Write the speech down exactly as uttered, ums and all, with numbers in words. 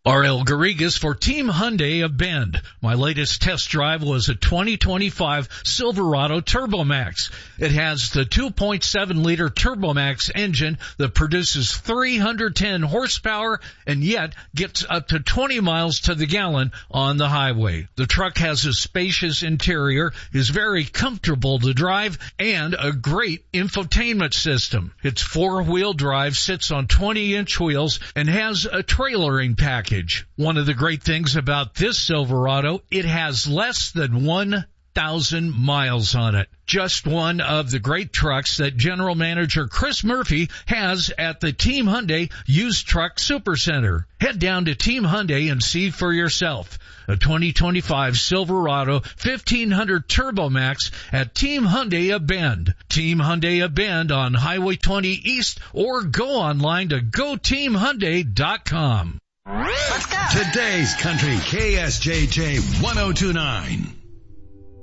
R L Garrigues for Team Hyundai of Bend. My latest test drive was a twenty twenty-five Silverado TurboMax. It has the two point seven liter TurboMax engine that produces three hundred ten horsepower and yet gets up to twenty miles to the gallon on the highway. The truck has a spacious interior, is very comfortable to drive, and a great infotainment system. Its four-wheel drive sits on twenty inch wheels and has a trailering package. One of the great things about this Silverado, it has less than one thousand miles on it. Just one of the great trucks that General Manager Chris Murphy has at the Team Hyundai Used Truck Supercenter. Head down to Team Hyundai and see for yourself. A twenty twenty-five Silverado fifteen hundred TurboMax at Team Hyundai of Bend. Team Hyundai of Bend on Highway twenty East, or go online to go team hyundai dot com. Let's go. Today's Country K S J J one oh two nine.